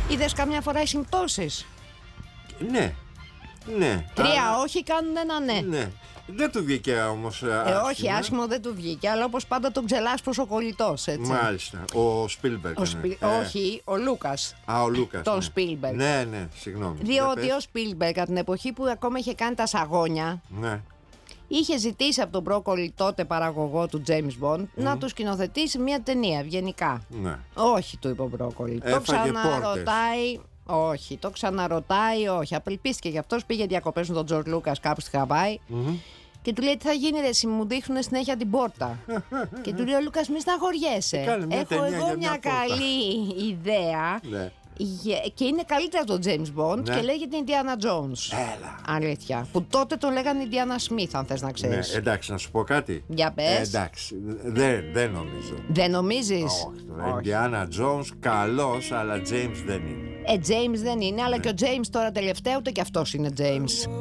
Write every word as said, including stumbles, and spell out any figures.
Είδες καμιά φορά οι συμπτώσεις? Ναι, ναι. Τρία αλλά... όχι κάνουν ένα ναι. Ναι. Δεν του βγήκε όμως ε, άσχημα. Όχι, άσχημο δεν του βγήκε, αλλά όπως πάντα τον ξελάσπος ο κολλητός, έτσι. Μάλιστα. Ο Σπίλμπεργκ. Ο Σπι... ε. Όχι, ο Λούκας. Α, ο Λούκας. Τον ναι. Σπίλμπεργκ. Ναι, ναι, συγγνώμη. Διότι ο Σπίλμπεργκ από την εποχή που ακόμα είχε κάνει τα σαγόνια, Ναι. είχε ζητήσει από τον Μπρόκολι, τότε παραγωγό του James Bond, mm. να του σκηνοθετήσει μια ταινία ευγενικά. Ναι. Όχι, του είπε ο Μπρόκολι. Το ξαναρωτάει. Όχι, το ξαναρωτάει, όχι. Απελπίστηκε γι' αυτό, πήγε διακοπές με τον Τζορτ Λούκας κάπου στη Χαβάη. Mm-hmm. Και του λέει: τι θα γίνει, ρε, εσύ μου δείχνουν συνέχεια την πόρτα. Και του λέει ο Λούκας: μη στεναχωριέσαι. Έχω εγώ μια, μια καλή ιδέα. Ναι. Και είναι καλύτερα από τον James Bond, ναι. Και λέγεται Indiana Jones. Έλα. Αλήθεια. Που τότε το λέγανε Indiana Smith, αν θες να ξέρεις. Ναι, εντάξει, να σου πω κάτι. Για πες. Ε, εντάξει, δεν, δεν νομίζω. Δεν νομίζεις? Όχι. Το Indiana Jones καλός, αλλά James δεν είναι. Ε, James δεν είναι, αλλά ναι. Και ο James τώρα τελευταίο ούτε και αυτός είναι James.